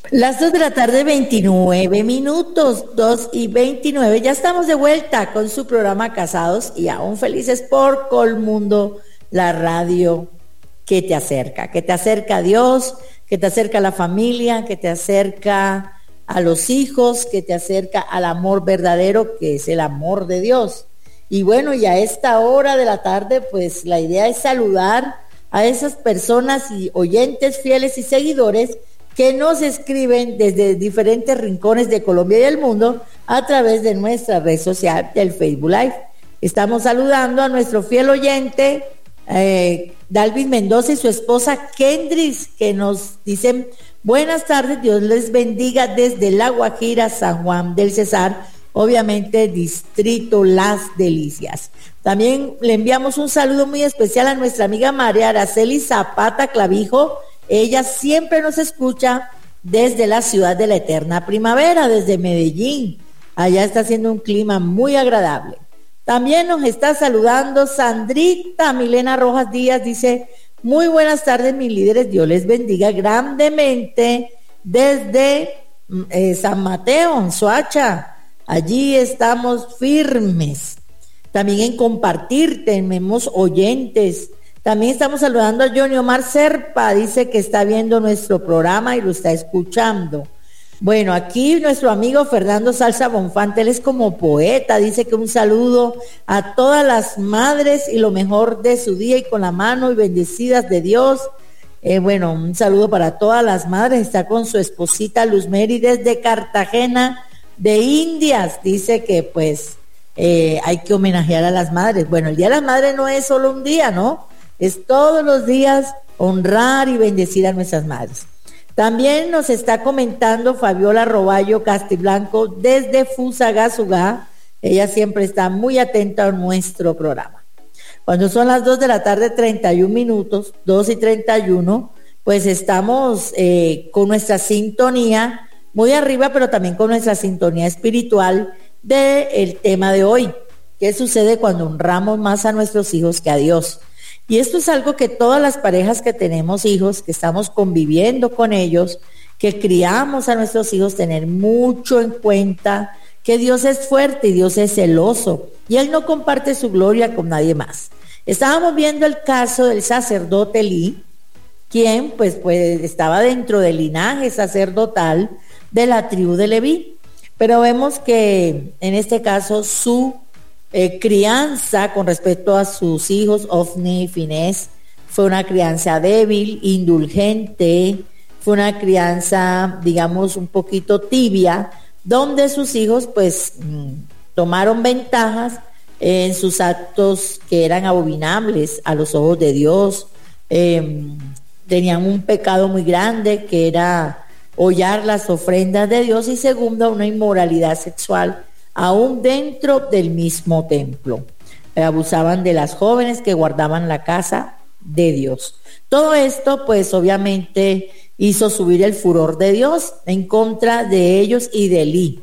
Las 2 de la tarde, 29 minutos, 2:29. Ya estamos de vuelta con su programa Casados y Aún Felices por Colmundo, la radio que te acerca a Dios, que te acerca a la familia, que te acerca a los hijos, que te acerca al amor verdadero, que es el amor de Dios. Y bueno, y a esta hora de la tarde, pues la idea es saludar a esas personas y oyentes fieles y seguidores que nos escriben desde diferentes rincones de Colombia y del mundo a través de nuestra red social del Facebook Live. Estamos saludando a nuestro fiel oyente, Dalvin Mendoza y su esposa Kendris, que nos dicen buenas tardes, Dios les bendiga desde La Guajira, San Juan del Cesar, obviamente distrito Las Delicias. También le enviamos un saludo muy especial a nuestra amiga María Araceli Zapata Clavijo. Ella siempre nos escucha desde la ciudad de la eterna primavera, desde Medellín. Allá está haciendo un clima muy agradable. También nos está saludando Sandrita Milena Rojas Díaz, dice, muy buenas tardes mis líderes, Dios les bendiga grandemente desde San Mateo, en Soacha. Allí estamos firmes. También en compartir tenemos oyentes. También estamos saludando a Johnny Omar Serpa, dice que está viendo nuestro programa y lo está escuchando. Bueno, aquí nuestro amigo Fernando Salsa Bonfante, él es como poeta, dice que un saludo a todas las madres y lo mejor de su día y con la mano y bendecidas de Dios. Bueno, un saludo para todas las madres, está con su esposita Luz Mary desde Cartagena de Indias, dice que pues hay que homenajear a las madres. Bueno, el Día de las Madres no es solo un día, ¿no? Es todos los días honrar y bendecir a nuestras madres. También nos está comentando Fabiola Roballo Castiblanco desde Fusagasugá. Ella siempre está muy atenta a nuestro programa. Cuando son las 2 de la tarde, 31 minutos, 2:31, pues estamos con nuestra sintonía muy arriba, pero también con nuestra sintonía espiritual del tema de hoy. ¿Qué sucede cuando honramos más a nuestros hijos que a Dios? Y esto es algo que todas las parejas que tenemos hijos, que estamos conviviendo con ellos, que criamos a nuestros hijos, tener mucho en cuenta que Dios es fuerte y Dios es celoso y Él no comparte su gloria con nadie más. Estábamos viendo el caso del sacerdote Elí, quien pues estaba dentro del linaje sacerdotal de la tribu de Leví, pero vemos que en este caso su crianza con respecto a sus hijos Ofni y Finés fue una crianza débil, indulgente, fue una crianza digamos un poquito tibia, donde sus hijos pues tomaron ventajas en sus actos que eran abominables a los ojos de Dios. Tenían un pecado muy grande que era hollar las ofrendas de Dios y segundo, una inmoralidad sexual aún dentro del mismo templo. Abusaban de las jóvenes que guardaban la casa de Dios. Todo esto pues obviamente hizo subir el furor de Dios en contra de ellos y de Elí.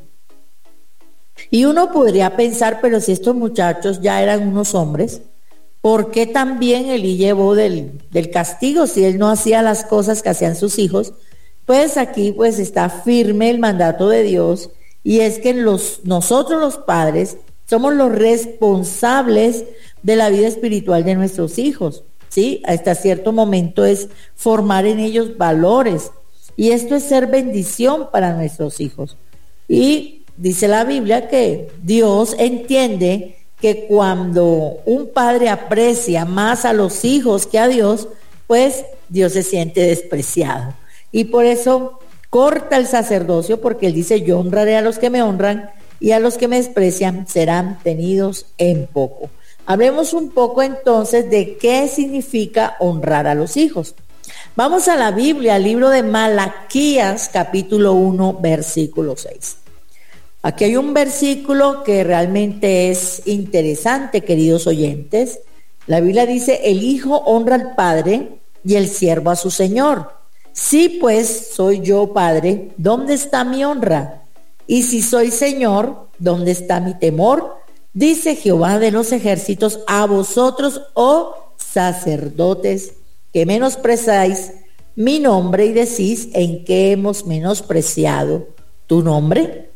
Y uno podría pensar, pero si estos muchachos ya eran unos hombres, ¿por qué también Elí llevó del castigo si él no hacía las cosas que hacían sus hijos? Pues aquí pues está firme el mandato de Dios. Y es que nosotros los padres somos los responsables de la vida espiritual de nuestros hijos, ¿sí? Hasta cierto momento es formar en ellos valores. Y esto es ser bendición para nuestros hijos. Y dice la Biblia que Dios entiende que cuando un padre aprecia más a los hijos que a Dios, pues Dios se siente despreciado. Y por eso corta el sacerdocio, porque él dice, yo honraré a los que me honran y a los que me desprecian serán tenidos en poco. Hablemos un poco entonces de qué significa honrar a los hijos. Vamos a la Biblia, al libro de Malaquías, capítulo 1, versículo 6. Aquí hay un versículo que realmente es interesante, queridos oyentes. La Biblia dice, el hijo honra al padre y el siervo a su señor. Si pues soy yo padre, ¿dónde está mi honra? Y si soy señor, ¿dónde está mi temor? Dice Jehová de los ejércitos, a vosotros, oh sacerdotes, que menospreciáis mi nombre y decís en qué hemos menospreciado tu nombre.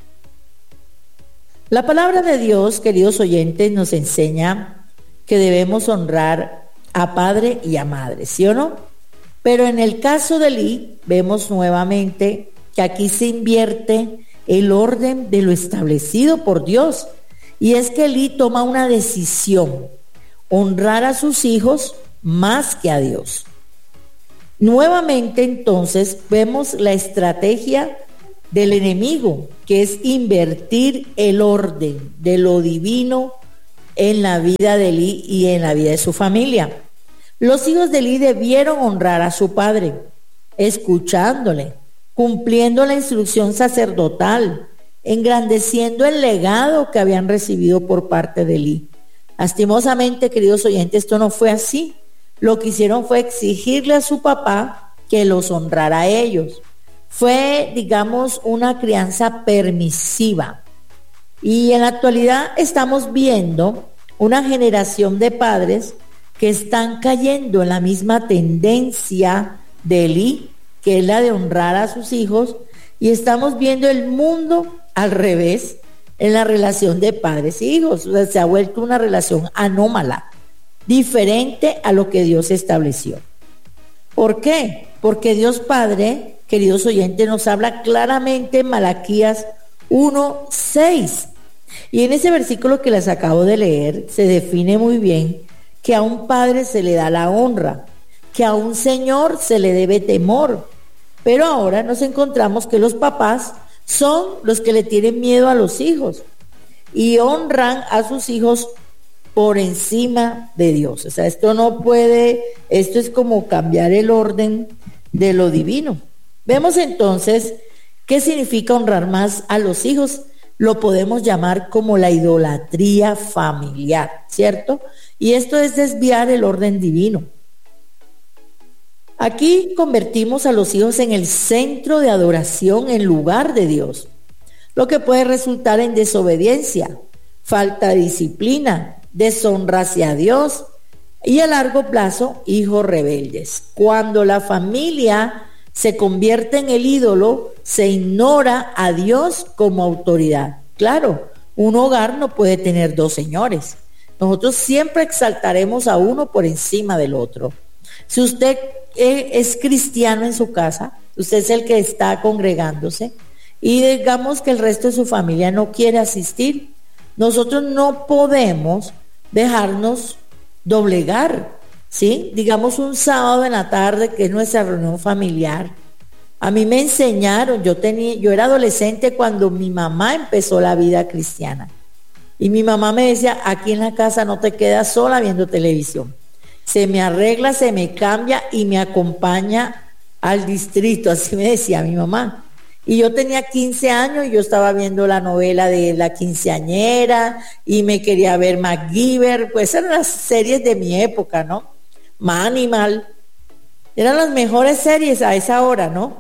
La palabra de Dios, queridos oyentes, nos enseña que debemos honrar a padre y a madre, ¿sí o no? Pero en el caso de Elí, vemos nuevamente que aquí se invierte el orden de lo establecido por Dios. Y es que Elí toma una decisión: honrar a sus hijos más que a Dios. Nuevamente entonces vemos la estrategia del enemigo, que es invertir el orden de lo divino en la vida de Elí y en la vida de su familia. Los hijos de Elí debieron honrar a su padre, escuchándole, cumpliendo la instrucción sacerdotal, engrandeciendo el legado que habían recibido por parte de Elí. Lastimosamente, queridos oyentes, esto no fue así. Lo que hicieron fue exigirle a su papá que los honrara a ellos. Fue, digamos, una crianza permisiva. Y en la actualidad estamos viendo una generación de padres que están cayendo en la misma tendencia de Elí, que es la de honrar a sus hijos, y estamos viendo el mundo al revés en la relación de padres e hijos. O sea, se ha vuelto una relación anómala, diferente a lo que Dios estableció. ¿Por qué? Porque Dios Padre, queridos oyentes, nos habla claramente en Malaquías 1:6. Y en ese versículo que les acabo de leer, se define muy bien que a un padre se le da la honra, que a un señor se le debe temor. Pero ahora nos encontramos que los papás son los que le tienen miedo a los hijos y honran a sus hijos por encima de Dios. O sea, esto es como cambiar el orden de lo divino. Vemos entonces qué significa honrar más a los hijos. Lo podemos llamar como la idolatría familiar, ¿cierto? Y esto es desviar el orden divino. Aquí convertimos a los hijos en el centro de adoración en lugar de Dios, lo que puede resultar en desobediencia, falta de disciplina, deshonra hacia Dios y a largo plazo hijos rebeldes. Cuando la familia se convierte en el ídolo, se ignora a Dios como autoridad. Claro, un hogar no puede tener dos señores. Nosotros siempre exaltaremos a uno por encima del otro. Si usted es cristiano en su casa, usted es el que está congregándose y digamos que el resto de su familia no quiere asistir, nosotros no podemos dejarnos doblegar, ¿sí? Digamos un sábado en la tarde, que es nuestra reunión familiar. A mí me enseñaron, yo era adolescente cuando mi mamá empezó la vida cristiana. Y mi mamá me decía, aquí en la casa no te quedas sola viendo televisión. Se me arregla, se me cambia y me acompaña al distrito, así me decía mi mamá. Y yo tenía 15 años y yo estaba viendo la novela de La Quinceañera y me quería ver MacGyver, pues eran las series de mi época, ¿no? Manimal, eran las mejores series a esa hora, ¿no?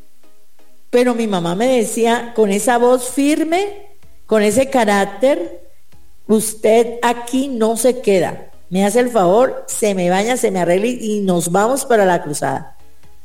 Pero mi mamá me decía con esa voz firme, con ese carácter, usted aquí no se queda. Me hace el favor, se me baña, se me arregla y nos vamos para la cruzada.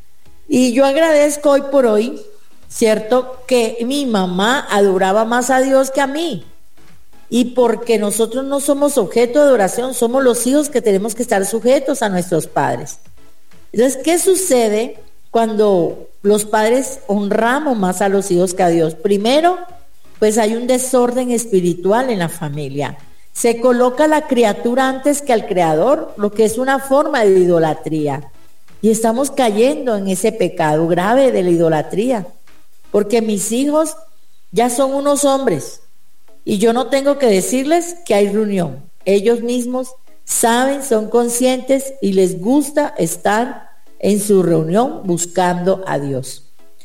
Y yo agradezco hoy por hoy, ¿cierto?, que mi mamá adoraba más a Dios que a mí. Y porque nosotros no somos objeto de adoración, somos los hijos que tenemos que estar sujetos a nuestros padres. Entonces, ¿qué sucede cuando los padres honramos más a los hijos que a Dios? Primero, pues hay un desorden espiritual en la familia. Se coloca la criatura antes que al creador, lo que es una forma de idolatría. Y estamos cayendo en ese pecado grave de la idolatría. Porque mis hijos ya son unos hombres y yo no tengo que decirles que hay reunión. Ellos mismos saben, son conscientes y les gusta estar en su reunión buscando a Dios.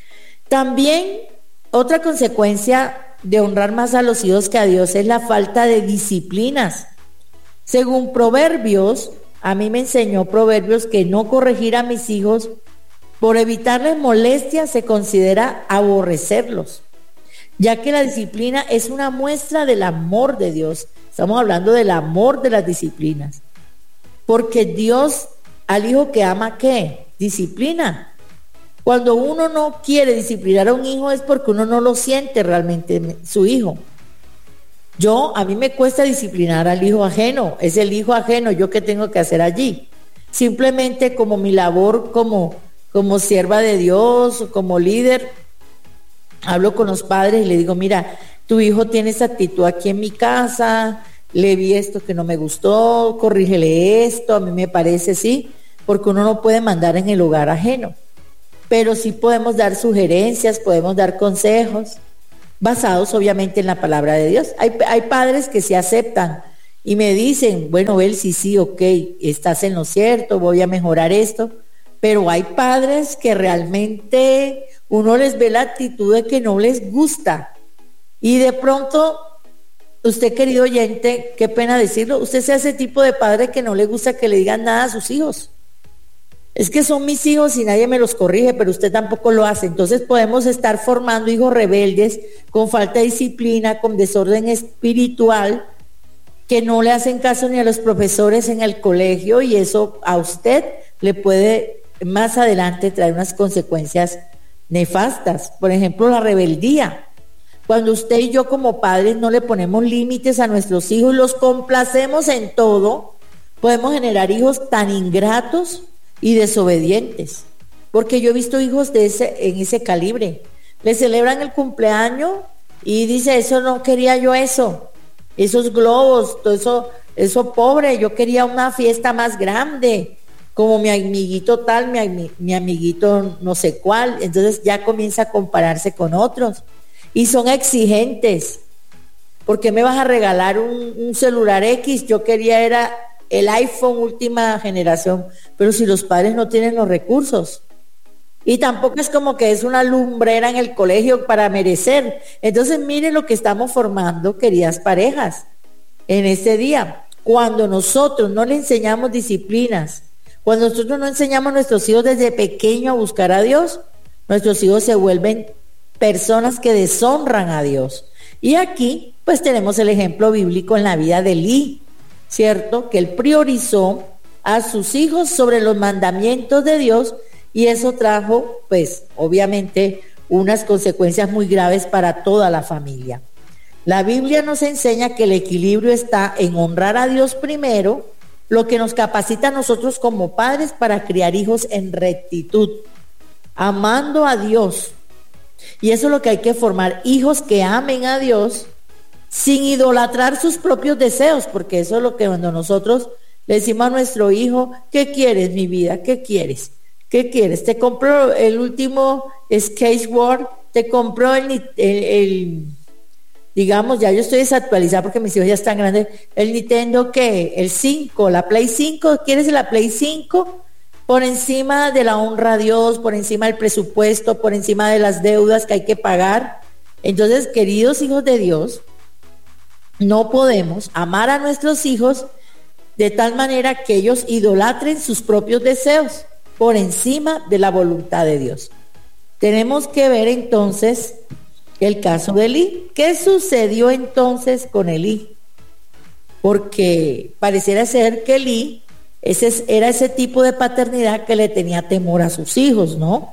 También otra consecuencia de honrar más a los hijos que a Dios es la falta de disciplinas. Según Proverbios, a mí me enseñó Proverbios que no corregir a mis hijos por evitarles molestias se considera aborrecerlos, ya que la disciplina es una muestra del amor de Dios. Estamos hablando del amor de las disciplinas, porque Dios al hijo que ama, ¿qué? Disciplina. Cuando uno no quiere disciplinar a un hijo es porque uno no lo siente realmente su hijo. A mí me cuesta disciplinar al hijo ajeno, es el hijo ajeno, ¿yo qué tengo que hacer allí? Simplemente como mi labor como sierva de Dios, como líder, hablo con los padres y le digo, mira, tu hijo tiene esa actitud aquí en mi casa, le vi esto que no me gustó, corrígele esto, a mí me parece sí, porque uno no puede mandar en el hogar ajeno, pero sí podemos dar sugerencias, podemos dar consejos, basados obviamente en la palabra de Dios. Hay padres que se aceptan y me dicen, bueno, él sí, ok, estás en lo cierto, voy a mejorar esto, pero hay padres que realmente uno les ve la actitud de que no les gusta y de pronto, usted querido oyente, qué pena decirlo, usted sea ese tipo de padre que no le gusta que le digan nada a sus hijos. Es que son mis hijos y nadie me los corrige, pero usted tampoco lo hace. Entonces podemos estar formando hijos rebeldes, con falta de disciplina, con desorden espiritual, que no le hacen caso ni a los profesores en el colegio, y eso a usted le puede más adelante traer unas consecuencias nefastas. Por ejemplo, la rebeldía. Cuando usted y yo como padres no le ponemos límites a nuestros hijos, los complacemos en todo, podemos generar hijos tan ingratos y desobedientes, porque yo he visto hijos en ese calibre. Le celebran el cumpleaños y dice, eso no quería yo, esos globos, todo eso pobre, yo quería una fiesta más grande, como mi amiguito tal, mi amiguito no sé cuál. Entonces ya comienza a compararse con otros y son exigentes. ¿Por qué me vas a regalar un celular X? Yo quería era el iPhone última generación, pero si los padres no tienen los recursos. Y tampoco es como que es una lumbrera en el colegio para merecer. Entonces mire lo que estamos formando, queridas parejas, en este día. Cuando nosotros no le enseñamos disciplinas, cuando nosotros no enseñamos a nuestros hijos desde pequeño a buscar a Dios, nuestros hijos se vuelven personas que deshonran a Dios. Y aquí pues tenemos el ejemplo bíblico en la vida de Elí, ¿cierto? Que él priorizó a sus hijos sobre los mandamientos de Dios, y eso trajo, pues, obviamente, unas consecuencias muy graves para toda la familia. La Biblia nos enseña que el equilibrio está en honrar a Dios primero, lo que nos capacita a nosotros como padres para criar hijos en rectitud, amando a Dios. Y eso es lo que hay que formar, hijos que amen a Dios, sin idolatrar sus propios deseos, porque eso es lo que cuando nosotros le decimos a nuestro hijo, ¿qué quieres, mi vida? ¿Qué quieres? ¿Qué quieres? Te compro el último skateboard, te compro digamos, ya yo estoy desactualizada porque mis hijos ya están grandes, el Nintendo, ¿qué? El 5, la Play 5, ¿quieres la Play 5? Por encima de la honra a Dios, por encima del presupuesto, por encima de las deudas que hay que pagar. Entonces, queridos hijos de Dios, no podemos amar a nuestros hijos de tal manera que ellos idolatren sus propios deseos por encima de la voluntad de Dios. Tenemos que ver entonces el caso de Elí. ¿Qué sucedió entonces con Elí? Porque pareciera ser que Elí era ese tipo de paternidad que le tenía temor a sus hijos, ¿no?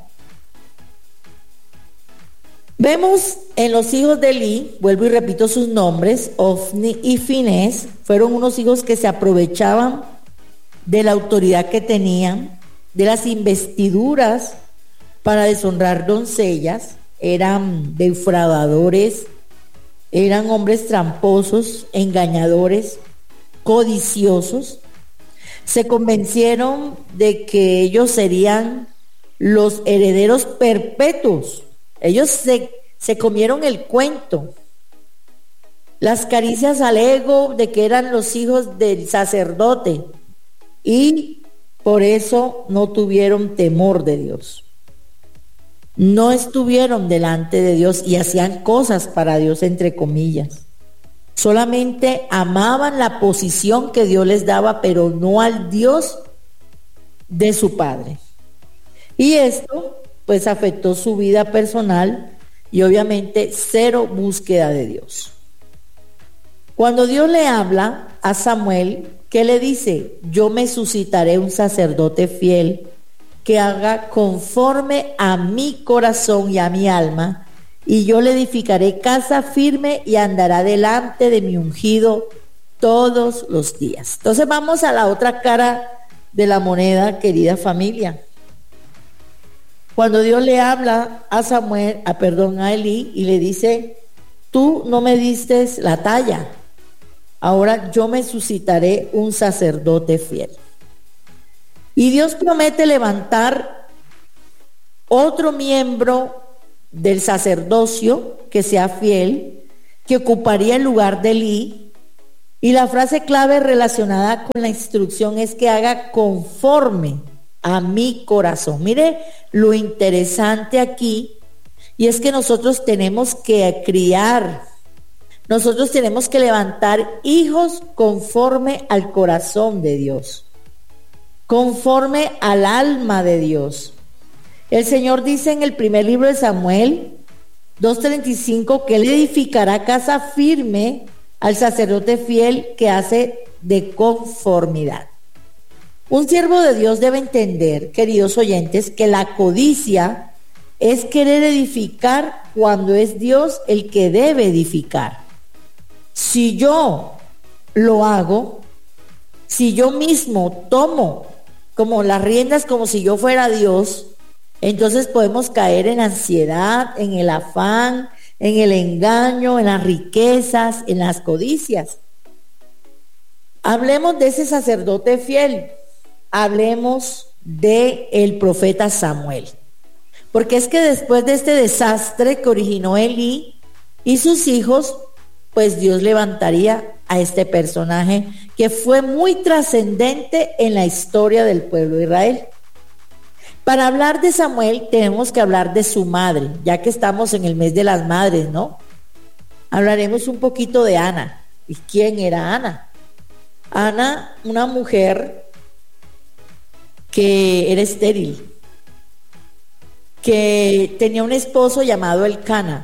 Vemos en los hijos de Elí, vuelvo y repito sus nombres, Ofni y Finés, fueron unos hijos que se aprovechaban de la autoridad que tenían, de las investiduras para deshonrar doncellas, eran defraudadores, eran hombres tramposos, engañadores, codiciosos. Se convencieron de que ellos serían los herederos perpetuos. Ellos se comieron el cuento. Las caricias al ego de que eran los hijos del sacerdote, y por eso no tuvieron temor de Dios. No estuvieron delante de Dios y hacían cosas para Dios, entre comillas. Solamente amaban la posición que Dios les daba, pero no al Dios de su padre. Y esto pues afectó su vida personal y obviamente cero búsqueda de Dios. Cuando Dios le habla a Samuel, ¿qué le dice? Yo me suscitaré un sacerdote fiel que haga conforme a mi corazón y a mi alma, y yo le edificaré casa firme y andará delante de mi ungido todos los días. Entonces vamos a la otra cara de la moneda, querida familia. Cuando Dios le habla a a Elí, y le dice: tú no me diste la talla, ahora yo me suscitaré un sacerdote fiel. Y Dios promete levantar otro miembro del sacerdocio que sea fiel, que ocuparía el lugar de Elí. Y la frase clave relacionada con la instrucción es que haga conforme a mi corazón. Mire lo interesante aquí, y es que nosotros tenemos que criar, nosotros tenemos que levantar hijos conforme al corazón de Dios, conforme al alma de Dios. El Señor dice en el primer libro de Samuel 2:35 que Él edificará casa firme al sacerdote fiel que hace de conformidad. Un siervo de Dios debe entender, queridos oyentes, que la codicia es querer edificar cuando es Dios el que debe edificar. Si yo lo hago, si yo mismo tomo como las riendas como si yo fuera Dios, entonces podemos caer en ansiedad, en el afán, en el engaño, en las riquezas, en las codicias. Hablemos de ese sacerdote fiel. Hablemos de el profeta Samuel, porque es que después de este desastre que originó Elí y sus hijos, pues Dios levantaría a este personaje que fue muy trascendente en la historia del pueblo de Israel. Para hablar de Samuel tenemos que hablar de su madre, ya que estamos en el mes de las madres, ¿no? Hablaremos un poquito de Ana. ¿Y quién era Ana? Ana, una mujer que era estéril, que tenía un esposo llamado Elcana,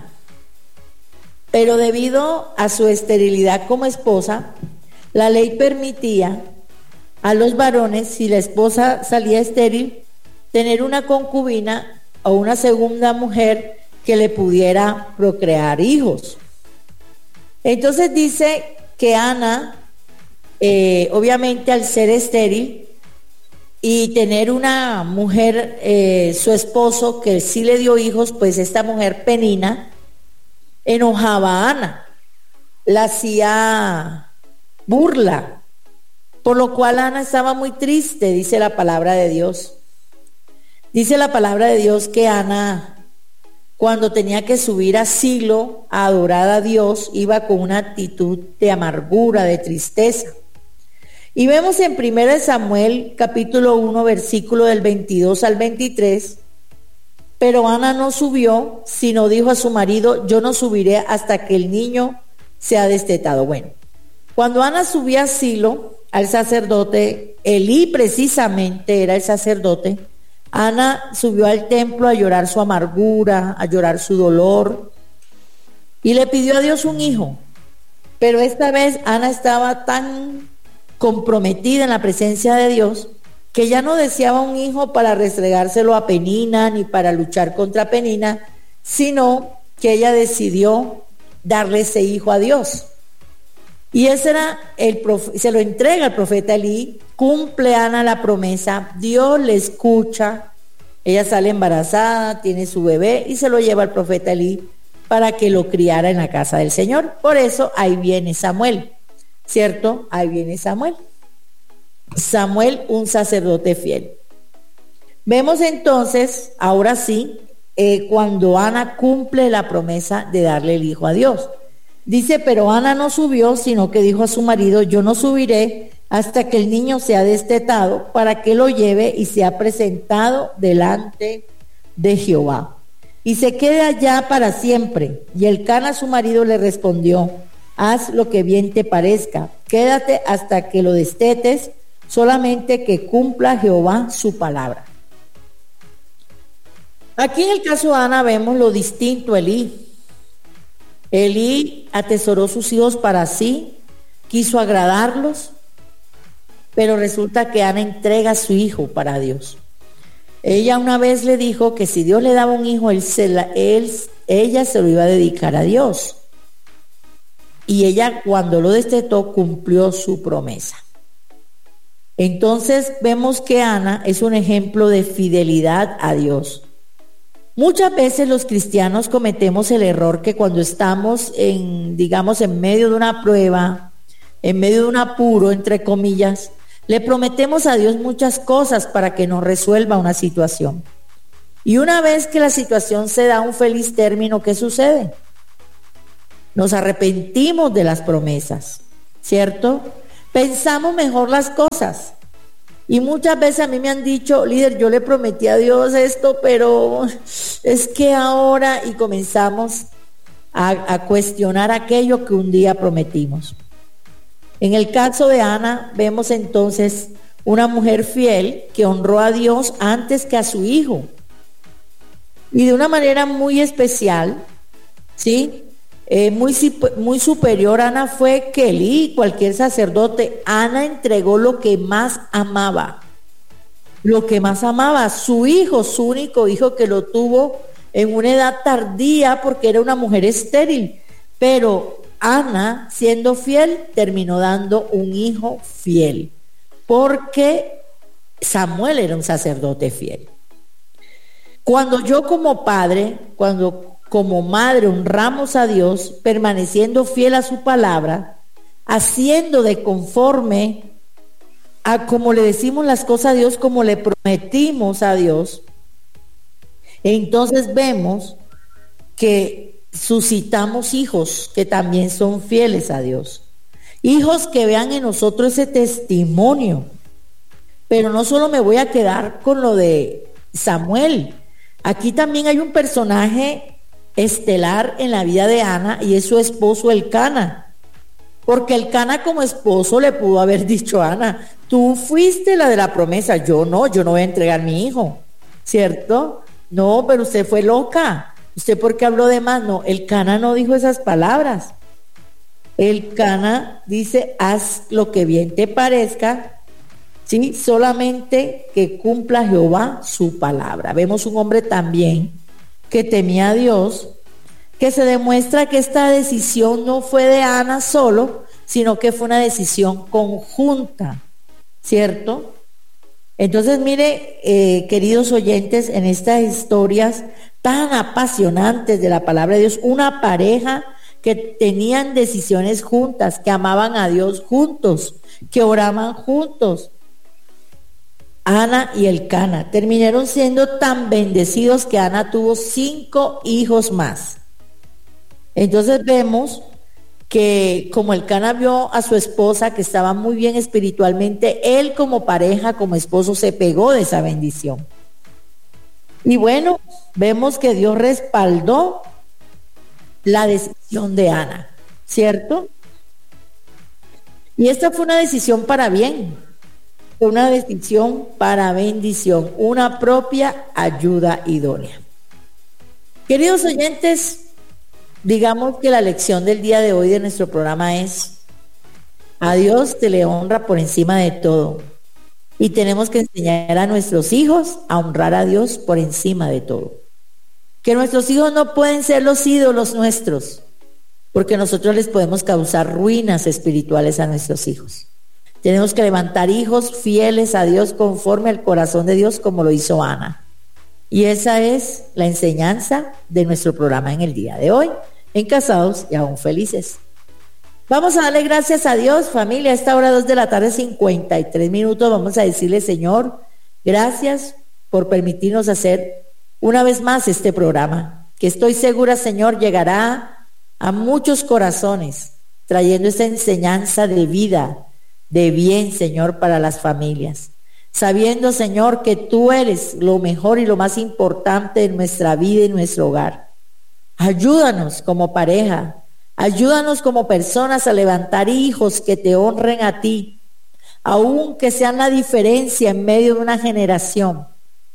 pero debido a su esterilidad como esposa, la ley permitía a los varones, si la esposa salía estéril, tener una concubina o una segunda mujer que le pudiera procrear hijos. Entonces dice que Ana, obviamente al ser estéril, y tener una mujer, su esposo, que sí le dio hijos, pues esta mujer Penina enojaba a Ana, la hacía burla, por lo cual Ana estaba muy triste, dice la palabra de Dios. Dice la palabra de Dios que Ana, cuando tenía que subir a Silo a adorar a Dios, iba con una actitud de amargura, de tristeza. Y vemos en 1 Samuel capítulo 1 versículo del 22 al 23, pero Ana no subió, sino dijo a su marido: yo no subiré hasta que el niño sea destetado. Bueno, cuando Ana subía a Silo, al sacerdote, Elí precisamente era el sacerdote, Ana subió al templo a llorar su amargura, a llorar su dolor, y le pidió a Dios un hijo. Pero esta vez Ana estaba tan comprometida en la presencia de Dios que ya no deseaba un hijo para restregárselo a Penina ni para luchar contra Penina, sino que ella decidió darle ese hijo a Dios. Y ese era se lo entrega al profeta Elí. Cumple Ana la promesa, Dios le escucha, ella sale embarazada, tiene su bebé y se lo lleva al profeta Elí para que lo criara en la casa del Señor. Por eso ahí viene Samuel, ¿cierto? Ahí viene Samuel. Samuel, un sacerdote fiel. Vemos entonces, ahora sí, cuando Ana cumple la promesa de darle el hijo a Dios. Dice, pero Ana no subió, sino que dijo a su marido: yo no subiré hasta que el niño sea destetado, para que lo lleve y sea presentado delante de Jehová, y se quede allá para siempre. Y Elcana, su marido, le respondió: haz lo que bien te parezca, quédate hasta que lo destetes, solamente que cumpla Jehová su palabra. Aquí en el caso de Ana vemos lo distinto a Elí. Elí atesoró sus hijos para sí, quiso agradarlos, pero resulta que Ana entrega a su hijo para Dios. Ella una vez le dijo que si Dios le daba un hijo, ella se lo iba a dedicar a Dios. Y ella, cuando lo destetó, cumplió su promesa. Entonces vemos que Ana es un ejemplo de fidelidad a Dios. Muchas veces los cristianos cometemos el error que cuando estamos en medio de una prueba, en medio de un apuro, entre comillas, le prometemos a Dios muchas cosas para que nos resuelva una situación. Y una vez que la situación se da un feliz término, ¿qué sucede? Nos arrepentimos de las promesas, ¿cierto? Pensamos mejor las cosas. Y muchas veces a mí me han dicho, líder, yo le prometí a Dios esto, pero es que ahora, y comenzamos a cuestionar aquello que un día prometimos. En el caso de Ana, vemos entonces una mujer fiel que honró a Dios antes que a su hijo. Y de una manera muy especial, ¿sí? Muy superior Ana fue que Elí, cualquier sacerdote. Ana entregó lo que más amaba, su hijo, su único hijo, que lo tuvo en una edad tardía porque era una mujer estéril, pero Ana, siendo fiel, terminó dando un hijo fiel, porque Samuel era un sacerdote fiel. Cuando yo como padre, como madre honramos a Dios, permaneciendo fiel a su palabra, haciendo de conforme a como le decimos las cosas a Dios, como le prometimos a Dios, entonces vemos que suscitamos hijos que también son fieles a Dios. Hijos que vean en nosotros ese testimonio. Pero no solo me voy a quedar con lo de Samuel. Aquí también hay un personaje estelar en la vida de Ana, y es su esposo Elcana, porque Elcana como esposo le pudo haber dicho a Ana, tú fuiste la de la promesa, yo no voy a entregar a mi hijo, ¿cierto? No, pero usted fue loca, usted ¿por qué habló de más? No, Elcana no dijo esas palabras. Elcana dice, haz lo que bien te parezca, ¿sí? Solamente que cumpla Jehová su palabra. Vemos un hombre también que temía a Dios, que se demuestra que esta decisión no fue de Ana solo, sino que fue una decisión conjunta, ¿cierto? Entonces, mire, queridos oyentes, en estas historias tan apasionantes de la palabra de Dios, una pareja que tenían decisiones juntas, que amaban a Dios juntos, que oraban juntos, Ana y Elcana terminaron siendo tan bendecidos que Ana tuvo 5 hijos más. Entonces vemos que como Elcana vio a su esposa que estaba muy bien espiritualmente, él como pareja, como esposo, se pegó de esa bendición. Y bueno, vemos que Dios respaldó la decisión de Ana, ¿cierto? Y esta fue una decisión para bien. Una decisión para bendición, una propia ayuda idónea. Queridos oyentes, digamos que la lección del día de hoy de nuestro programa es: a Dios se le honra por encima de todo, y tenemos que enseñar a nuestros hijos a honrar a Dios por encima de todo. Que nuestros hijos no pueden ser los ídolos nuestros, porque nosotros les podemos causar ruinas espirituales a nuestros hijos. Tenemos que levantar hijos fieles a Dios conforme al corazón de Dios, como lo hizo Ana. Y esa es la enseñanza de nuestro programa en el día de hoy, en Casados y Aún Felices. Vamos a darle gracias a Dios, familia. A esta hora 2 de la tarde, 53 minutos, vamos a decirle: Señor, gracias por permitirnos hacer una vez más este programa, que estoy segura, Señor, llegará a muchos corazones, trayendo esa enseñanza de vida, de bien, Señor, para las familias, sabiendo, Señor, que tú eres lo mejor y lo más importante en nuestra vida y nuestro hogar. Ayúdanos como pareja, ayúdanos como personas a levantar hijos que te honren a ti, aun que sean la diferencia en medio de una generación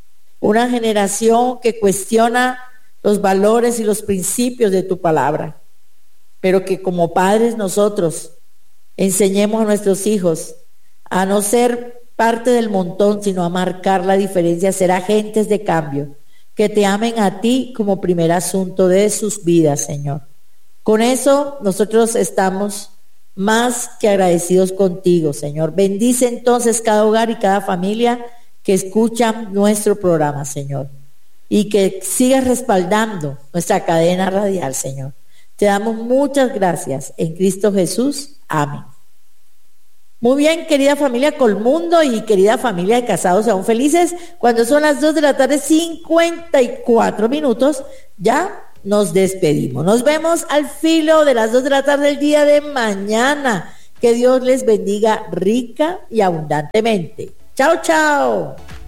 que cuestiona los valores y los principios de tu palabra, pero que como padres nosotros enseñemos a nuestros hijos a no ser parte del montón, sino a marcar la diferencia, a ser agentes de cambio, que te amen a ti como primer asunto de sus vidas, Señor. Con eso nosotros estamos más que agradecidos contigo, Señor. Bendice entonces cada hogar y cada familia que escuchan nuestro programa, Señor, y que sigas respaldando nuestra cadena radial, Señor. Te damos muchas gracias en Cristo Jesús. Amén. Muy bien, querida familia Colmundo y querida familia de Casados y Aún Felices, cuando son las 2 de la tarde, 54 minutos, ya nos despedimos. Nos vemos al filo de las 2 de la tarde el día de mañana. Que Dios les bendiga rica y abundantemente. Chao, chao.